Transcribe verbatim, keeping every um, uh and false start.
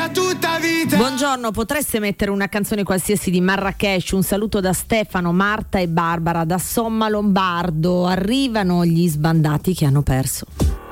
vita, tutta vita. Buongiorno, potreste mettere una canzone qualsiasi di Marrakesh? Un saluto da Stefano, Marta e Barbara da Somma Lombardo. Arrivano gli sbandati che hanno perso.